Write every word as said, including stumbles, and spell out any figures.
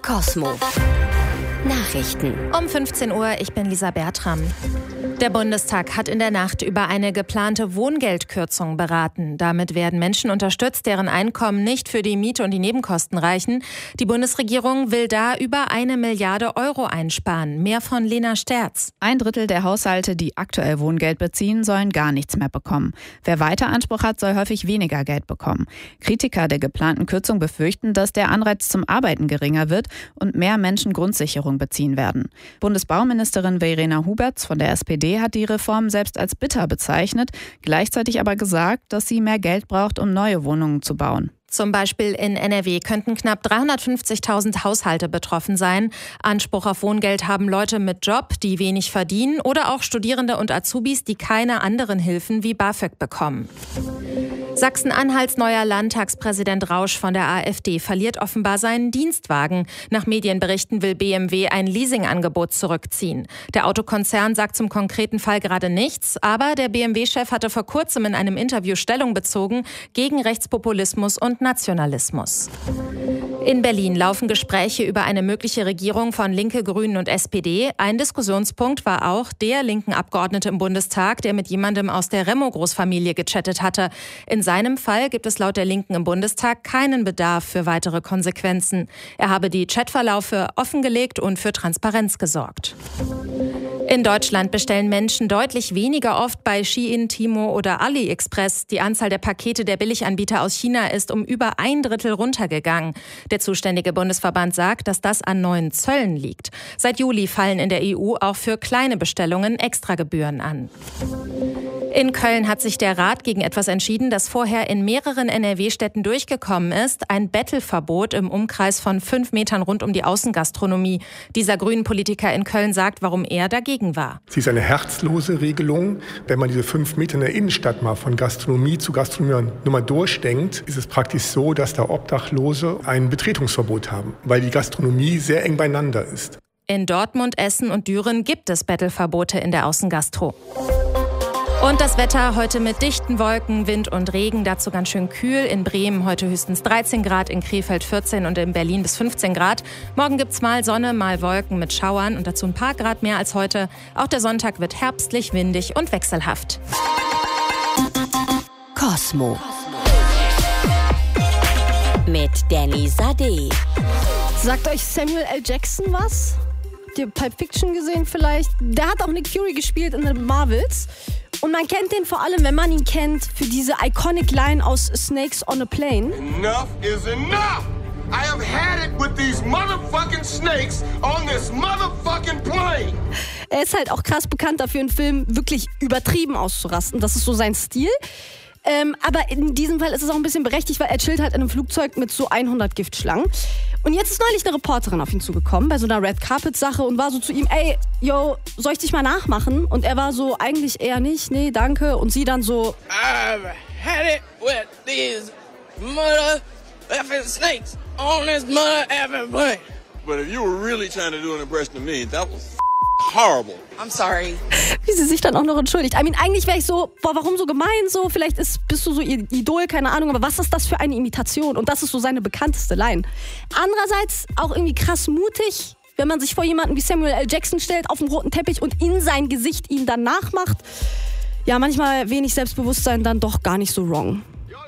Kosmo Nachrichten. Um fünfzehn Uhr, ich bin Lisa Bertram. Der Bundestag hat in der Nacht über eine geplante Wohngeldkürzung beraten. Damit werden Menschen unterstützt, deren Einkommen nicht für die Miete und die Nebenkosten reichen. Die Bundesregierung will da über eine Milliarde Euro einsparen. Mehr von Lena Sterz. Ein Drittel der Haushalte, die aktuell Wohngeld beziehen, sollen gar nichts mehr bekommen. Wer weiter Anspruch hat, soll häufig weniger Geld bekommen. Kritiker der geplanten Kürzung befürchten, dass der Anreiz zum Arbeiten geringer wird und mehr Menschen Grundsicherung beziehen werden. Bundesbauministerin Verena Huberts von der S P D hat die Reform selbst als bitter bezeichnet, gleichzeitig aber gesagt, dass sie mehr Geld braucht, um neue Wohnungen zu bauen. Zum Beispiel in N R W könnten knapp dreihundertfünfzigtausend Haushalte betroffen sein. Anspruch auf Wohngeld haben Leute mit Job, die wenig verdienen, oder auch Studierende und Azubis, die keine anderen Hilfen wie BAföG bekommen. Sachsen-Anhalts neuer Landtagspräsident Rausch von der AfD verliert offenbar seinen Dienstwagen. Nach Medienberichten will B M W ein Leasingangebot zurückziehen. Der Autokonzern sagt zum konkreten Fall gerade nichts, aber der B M W-Chef hatte vor kurzem in einem Interview Stellung bezogen gegen Rechtspopulismus und Nationalismus. In Berlin laufen Gespräche über eine mögliche Regierung von Linke, Grünen und S P D. Ein Diskussionspunkt war auch der linken Abgeordnete im Bundestag, der mit jemandem aus der Remo-Großfamilie gechattet hatte. In seinem Fall gibt es laut der Linken im Bundestag keinen Bedarf für weitere Konsequenzen. Er habe die Chatverlaufe offengelegt und für Transparenz gesorgt. In Deutschland bestellen Menschen deutlich weniger oft bei Shein, Timo oder AliExpress. Die Anzahl der Pakete der Billiganbieter aus China ist um über ein Drittel runtergegangen. Der zuständige Bundesverband sagt, dass das an neuen Zöllen liegt. Seit Juli fallen in der E U auch für kleine Bestellungen Extragebühren an. In Köln hat sich der Rat gegen etwas entschieden, das vorher in mehreren N R W-Städten durchgekommen ist. Ein Bettelverbot im Umkreis von fünf Metern rund um die Außengastronomie. Dieser Grünen-Politiker in Köln sagt, warum er dagegen war. Sie ist eine herzlose Regelung. Wenn man diese fünf Meter in der Innenstadt mal von Gastronomie zu Gastronomie nur mal durchdenkt, ist es praktisch so, dass da Obdachlose ein Betretungsverbot haben, weil die Gastronomie sehr eng beieinander ist. In Dortmund, Essen und Düren gibt es Bettelverbote in der Außengastro. Und das Wetter heute mit dichten Wolken, Wind und Regen, dazu ganz schön kühl. In Bremen heute höchstens dreizehn Grad, in Krefeld vierzehn und in Berlin bis fünfzehn Grad. Morgen gibt's mal Sonne, mal Wolken mit Schauern und dazu ein paar Grad mehr als heute. Auch der Sonntag wird herbstlich, windig und wechselhaft. Kosmo mit Danny Sade. Sagt euch Samuel L. Jackson was? Habt ihr Pulp Fiction gesehen vielleicht? Der hat auch Nick Fury gespielt in den Marvels. Und man kennt den vor allem, wenn man ihn kennt, für diese iconic Line aus Snakes on a Plane. Enough is enough! I have had it with these motherfucking snakes on this motherfucking plane! Er ist halt auch krass bekannt dafür, einen Film wirklich übertrieben auszurasten. Das ist so sein Stil. Ähm, aber in diesem Fall ist es auch ein bisschen berechtigt, weil er chillt halt in einem Flugzeug mit so hundert Giftschlangen. Und jetzt ist neulich eine Reporterin auf ihn zugekommen bei so einer Red Carpet Sache und war so zu ihm, ey, yo, soll ich dich mal nachmachen? Und er war so, eigentlich eher nicht, nee, danke. Und sie dann so, I've had it with these mother-effing snakes on this mother-effing plane. But if you were really trying to do an impression of me, that was horrible. I'm sorry. Wie sie sich dann auch noch entschuldigt. I mean, eigentlich wäre ich so, boah, warum so gemein so? Vielleicht ist, bist du so ihr Idol, keine Ahnung. Aber was ist das für eine Imitation? Und das ist so seine bekannteste Line. Andererseits auch irgendwie krass mutig, wenn man sich vor jemanden wie Samuel L. Jackson stellt, auf dem roten Teppich und in sein Gesicht ihn dann nachmacht. Ja, manchmal wenig Selbstbewusstsein, dann doch gar nicht so wrong.